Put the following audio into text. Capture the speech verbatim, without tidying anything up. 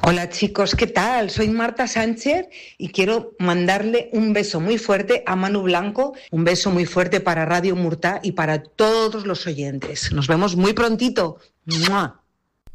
Hola chicos, ¿qué tal? Soy Marta Sánchez y quiero mandarle un beso muy fuerte a Manu Blanco, un beso muy fuerte para Radio Murta y para todos los oyentes. Nos vemos muy prontito. ¡Mua!